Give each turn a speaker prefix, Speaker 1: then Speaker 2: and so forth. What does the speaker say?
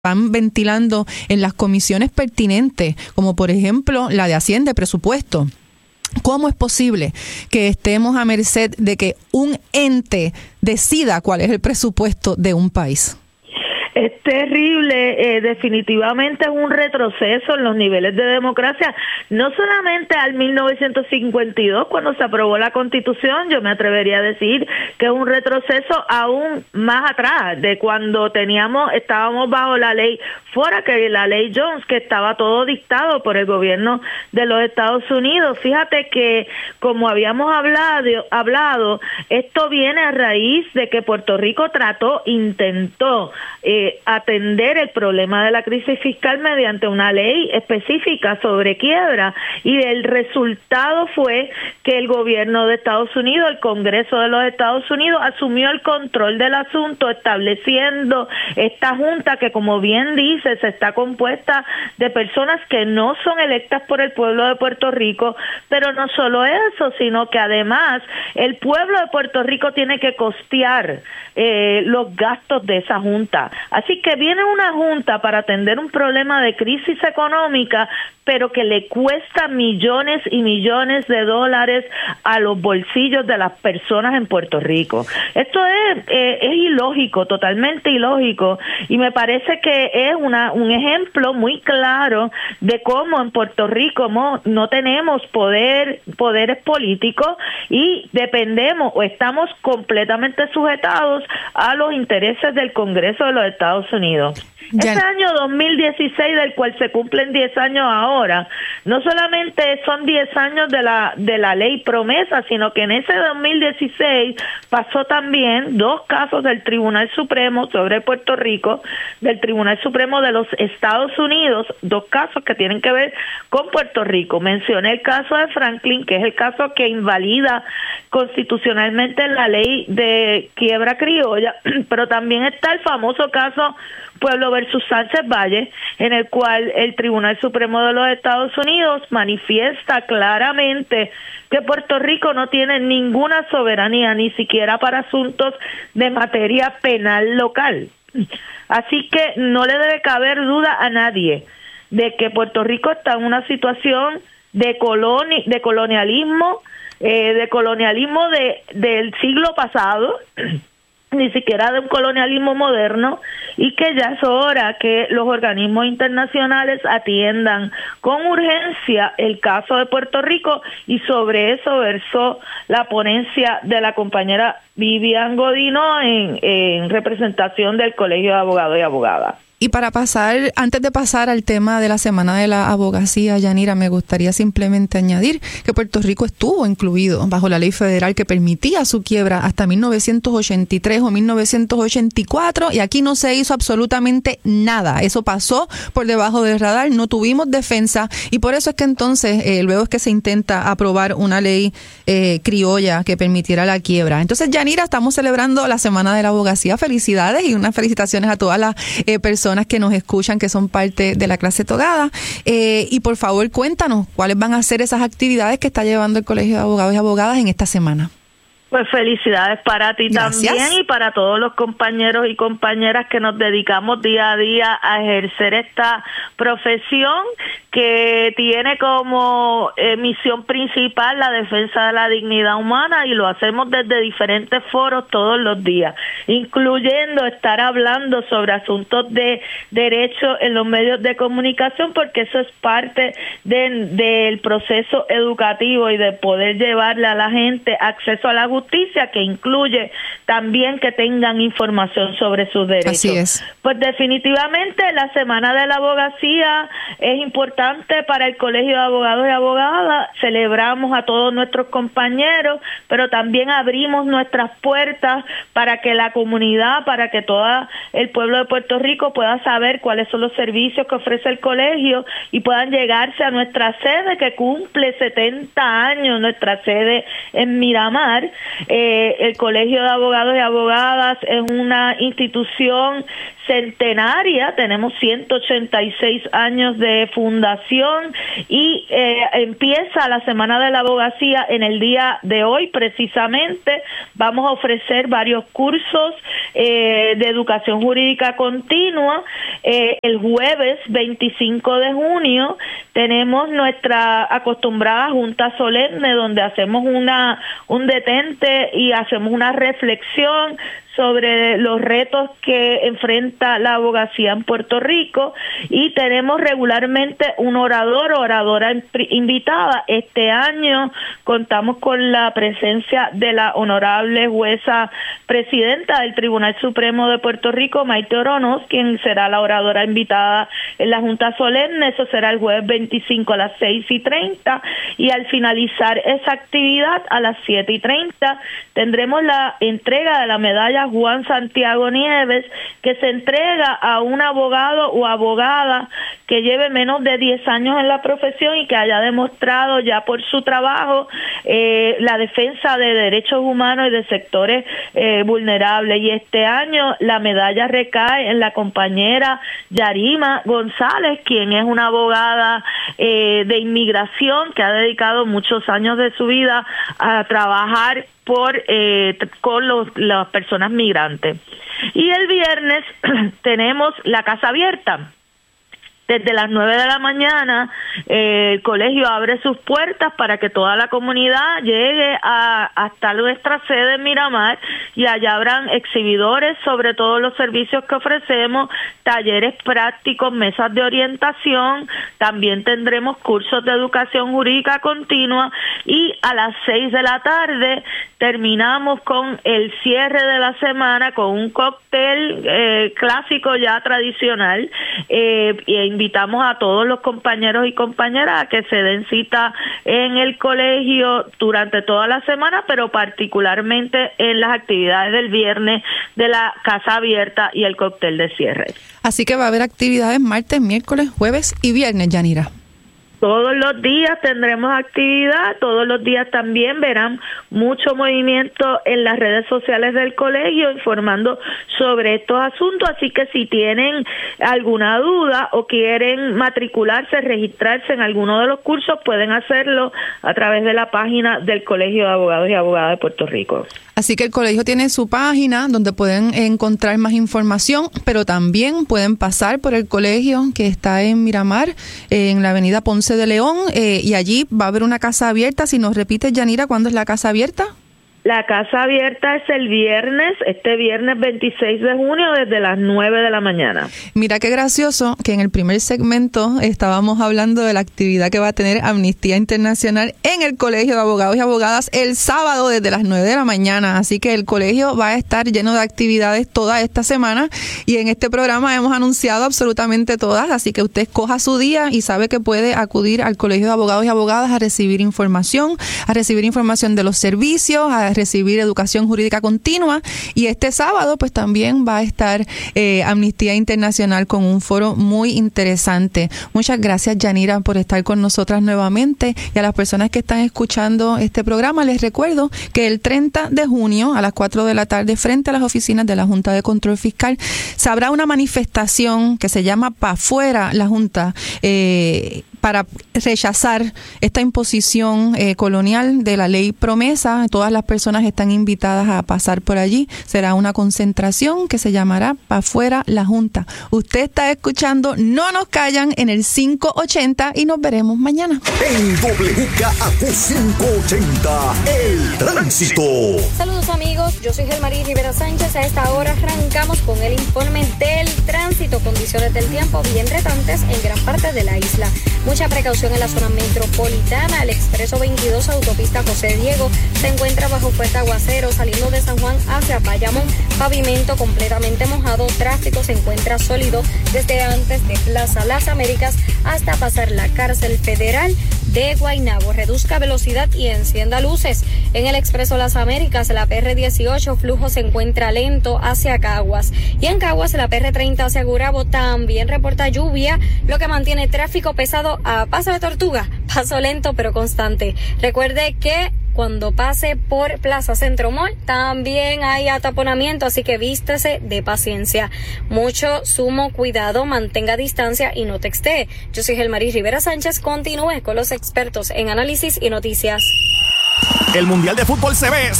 Speaker 1: van ventilando en las comisiones pertinentes, como por ejemplo la de Hacienda y Presupuesto. ¿Cómo es posible que estemos a merced de que un ente decida cuál es el presupuesto de un país?
Speaker 2: Es terrible, definitivamente es un retroceso en los niveles de democracia, no solamente al 1952 cuando se aprobó la Constitución, yo me atrevería a decir que es un retroceso aún más atrás, de cuando estábamos bajo la ley Fora, que la ley Jones, que estaba todo dictado por el gobierno de los Estados Unidos. Fíjate que, como habíamos hablado, esto viene a raíz de que Puerto Rico intentó atender el problema de la crisis fiscal mediante una ley específica sobre quiebra, y el resultado fue que el gobierno de Estados Unidos, el Congreso de los Estados Unidos, asumió el control del asunto, estableciendo esta junta que, como bien dice, se está compuesta de personas que no son electas por el pueblo de Puerto Rico, pero no solo eso, sino que además el pueblo de Puerto Rico tiene que costear los gastos de esa junta. Así que viene una junta para atender un problema de crisis económica, pero que le cuesta millones y millones de dólares a los bolsillos de las personas en Puerto Rico. Esto es ilógico, totalmente ilógico, y me parece que es un ejemplo muy claro de cómo en Puerto Rico no tenemos poderes políticos y dependemos o estamos completamente sujetados a los intereses del Congreso de los Estados Unidos. Este año 2016, del cual se cumplen 10 años ahora, no solamente son 10 años de la ley promesa, sino que en ese 2016 pasó también 2 casos del Tribunal Supremo sobre Puerto Rico, del Tribunal Supremo de los Estados Unidos, 2 casos que tienen que ver con Puerto Rico. Mencioné el caso de Franklin, que es el caso que invalida constitucionalmente la ley de quiebra criolla, pero también está el famoso caso Pueblo versus Sánchez Valle, en el cual el Tribunal Supremo de los Estados Unidos manifiesta claramente que Puerto Rico no tiene ninguna soberanía, ni siquiera para asuntos de materia penal local. Así que no le debe caber duda a nadie de que Puerto Rico está en una situación de colonialismo del siglo pasado, ni siquiera de un colonialismo moderno, y que ya es hora que los organismos internacionales atiendan con urgencia el caso de Puerto Rico, y sobre eso versó la ponencia de la compañera Vivian Godino en representación del Colegio de Abogados y Abogadas.
Speaker 1: Y antes de pasar al tema de la Semana de la Abogacía, Yanira, me gustaría simplemente añadir que Puerto Rico estuvo incluido bajo la ley federal que permitía su quiebra hasta 1983 o 1984, y aquí no se hizo absolutamente nada. Eso pasó por debajo del radar, no tuvimos defensa, y por eso es que entonces luego es que se intenta aprobar una ley criolla que permitiera la quiebra. Entonces, Yanira, estamos celebrando la Semana de la Abogacía. Felicidades y unas felicitaciones a todas las personas que nos escuchan, que son parte de la clase togada. Y por favor, cuéntanos cuáles van a ser esas actividades que está llevando el Colegio de Abogados y Abogadas en esta semana.
Speaker 2: Pues felicidades para ti. Gracias. También, y para todos los compañeros y compañeras que nos dedicamos día a día a ejercer esta profesión que tiene como misión principal la defensa de la dignidad humana, y lo hacemos desde diferentes foros todos los días, incluyendo estar hablando sobre asuntos de derecho en los medios de comunicación, porque eso es parte del proceso educativo y de poder llevarle a la gente acceso a la justicia, que incluye también que tengan información sobre sus derechos.
Speaker 1: Así es.
Speaker 2: Pues definitivamente la Semana de la Abogacía es importante para el Colegio de Abogados y Abogadas. Celebramos a todos nuestros compañeros, pero también abrimos nuestras puertas para que la comunidad, para que todo el pueblo de Puerto Rico pueda saber cuáles son los servicios que ofrece el colegio y puedan llegarse a nuestra sede, que cumple 70 años, nuestra sede en Miramar. El Colegio de Abogados y Abogadas es una institución centenaria, tenemos 186 años de fundación, Fundación y empieza la Semana de la Abogacía en el día de hoy. Precisamente vamos a ofrecer varios cursos de educación jurídica continua. El jueves 25 de junio tenemos nuestra acostumbrada junta solemne donde hacemos un detente y hacemos una reflexión sobre los retos que enfrenta la abogacía en Puerto Rico, y tenemos regularmente un orador o oradora invitada. Este año contamos con la presencia de la honorable jueza presidenta del Tribunal Supremo de Puerto Rico, Maite Oronoz, quien será la oradora invitada en la Junta Solemne. Eso será el jueves 25 a las 6:30, y al finalizar esa actividad a las 7:30 tendremos la entrega de la medalla Juan Santiago Nieves, que se entrega a un abogado o abogada que lleve menos de 10 años en la profesión y que haya demostrado ya por su trabajo la defensa de derechos humanos y de sectores vulnerables. Y este año la medalla recae en la compañera Yarima González, quien es una abogada de inmigración que ha dedicado muchos años de su vida a trabajar con las personas migrantes. Y el viernes tenemos la Casa Abierta. Desde las 9 de la mañana el colegio abre sus puertas para que toda la comunidad llegue hasta nuestra sede en Miramar, y allá habrán exhibidores sobre todos los servicios que ofrecemos, talleres prácticos, mesas de orientación, también tendremos cursos de educación jurídica continua, y a las 6 de la tarde terminamos con el cierre de la semana con un cóctel clásico ya tradicional, y invitamos a todos los compañeros y compañeras a que se den cita en el colegio durante toda la semana, pero particularmente en las actividades del viernes de la Casa Abierta y el cóctel de cierre.
Speaker 1: Así que va a haber actividades martes, miércoles, jueves y viernes, Yanira.
Speaker 2: Todos los días tendremos actividad, todos los días también verán mucho movimiento en las redes sociales del colegio informando sobre estos asuntos, así que si tienen alguna duda o quieren matricularse, registrarse en alguno de los cursos, pueden hacerlo a través de la página del Colegio de Abogados y Abogadas de Puerto Rico.
Speaker 1: Así que el colegio tiene su página donde pueden encontrar más información, pero también pueden pasar por el colegio que está en Miramar, en la avenida Ponce de León, y allí va a haber una casa abierta. Si nos repites, Yanira, ¿cuándo es la casa abierta?
Speaker 2: La Casa Abierta es el viernes, este viernes 26 de junio, desde las 9 de la mañana.
Speaker 1: Mira qué gracioso que en el primer segmento estábamos hablando de la actividad que va a tener Amnistía Internacional en el Colegio de Abogados y Abogadas el sábado desde las 9 de la mañana. Así que el colegio va a estar lleno de actividades toda esta semana, y en este programa hemos anunciado absolutamente todas, así que usted escoja su día y sabe que puede acudir al Colegio de Abogados y Abogadas a recibir información de los servicios, a recibir educación jurídica continua. Y este sábado pues también va a estar Amnistía Internacional con un foro muy interesante. Muchas gracias, Yanira, por estar con nosotras nuevamente, y a las personas que están escuchando este programa les recuerdo que el 30 de junio a las 4 de la tarde frente a las oficinas de la Junta de Control Fiscal se habrá una manifestación que se llama Pa' Fuera la Junta, para rechazar esta imposición colonial de la ley promesa. Todas las personas están invitadas a pasar por allí. Será una concentración que se llamará Pa' Fuera la Junta. Usted está escuchando No Nos Callan en el 580 y nos veremos mañana.
Speaker 3: En WKAQ 580, El Tránsito.
Speaker 4: Saludos amigos, yo soy Gelmarí Rivera Sánchez. A esta hora arrancamos con el informe del tránsito. Condiciones del tiempo bien retantes en gran parte de la isla. Mucha precaución en la zona metropolitana. El expreso 22, autopista José Diego, se encuentra bajo fuerte aguacero saliendo de San Juan hacia Bayamón. Pavimento completamente mojado. Tráfico se encuentra sólido desde antes de Plaza Las Américas hasta pasar la cárcel federal de Guaynabo. Reduzca velocidad y encienda luces. En el expreso Las Américas, la PR18, flujo se encuentra lento hacia Caguas. Y en Caguas, la PR30 hacia Gurabo también reporta lluvia, lo que mantiene tráfico pesado a paso de tortuga. Paso lento pero constante. Recuerde que cuando pase por Plaza Centro Mall también hay ataponamiento, así que vístese de paciencia. Mucho sumo cuidado, mantenga distancia y no textee. Yo soy Gelmaris Rivera Sánchez, continúe con los expertos en análisis y noticias.
Speaker 5: El Mundial de Fútbol se ve,